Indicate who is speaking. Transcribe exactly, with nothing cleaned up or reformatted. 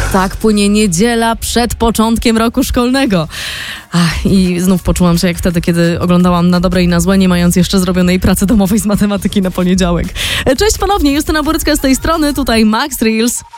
Speaker 1: Tak płynie niedziela przed początkiem roku szkolnego. Ach, i znów poczułam się jak wtedy, kiedy oglądałam Na dobre i na złe, nie mając jeszcze zrobionej pracy domowej z matematyki na poniedziałek. Cześć ponownie, Justyna Borycka z tej strony, tutaj Max Reels.